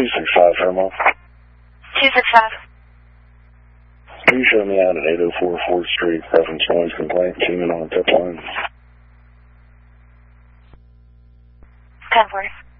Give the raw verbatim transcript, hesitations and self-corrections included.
two six five, Hermo. two six five. Can you show me out at eight oh four fourth Street, reference noise complaint, Keenan on the tip line? ten four.